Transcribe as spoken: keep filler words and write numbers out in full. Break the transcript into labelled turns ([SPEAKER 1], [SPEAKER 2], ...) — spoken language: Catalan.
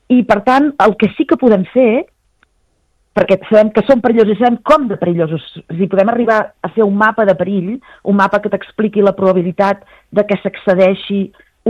[SPEAKER 1] I, per tant, el que sí que podem fer, perquè sabem que són perillosos i sabem com de perillosos, si podem arribar a fer un mapa de perill, un mapa que t'expliqui la probabilitat de que s'accedeixi